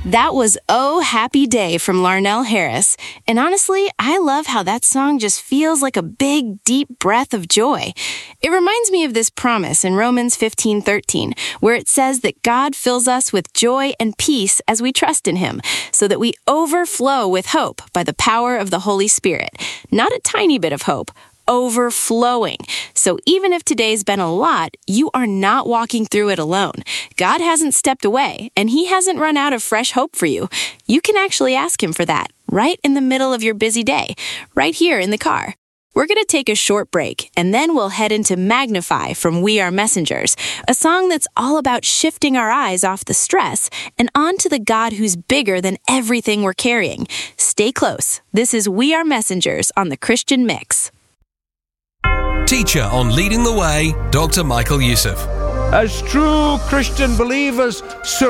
That was Oh Happy Day from Larnell Harris. And honestly, I love how that song just feels like a big, deep breath of joy. It reminds me of this promise in Romans 15:13, where it says that God fills us with joy and peace as we trust in Him, so that we overflow with hope by the power of the Holy Spirit. Not a tiny bit of hope, overflowing. So even if today's been a lot, you are not walking through it alone. God hasn't stepped away, and He hasn't run out of fresh hope for you. You can actually ask Him for that right in the middle of your busy day, right here in the car. We're going to take a short break, and then we'll head into Magnify from We Are Messengers, a song that's all about shifting our eyes off the stress and onto the God who's bigger than everything we're carrying. Stay close. This is We Are Messengers on the Christian Mix. Teacher on Leading the Way, Dr. Michael Youssef. As true Christian believers,